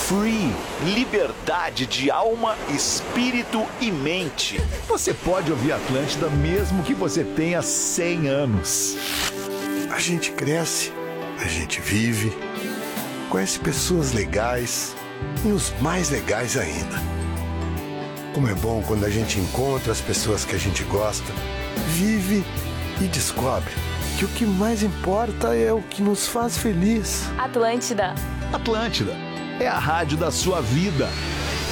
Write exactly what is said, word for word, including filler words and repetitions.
Free, liberdade de alma, espírito e mente. Você pode ouvir Atlântida mesmo que você tenha cem anos. A gente cresce, a gente vive, conhece pessoas legais e os mais legais ainda. Como é bom quando a gente encontra as pessoas que a gente gosta, vive e descobre que o que mais importa é o que nos faz feliz. Atlântida. Atlântida é a rádio da sua vida.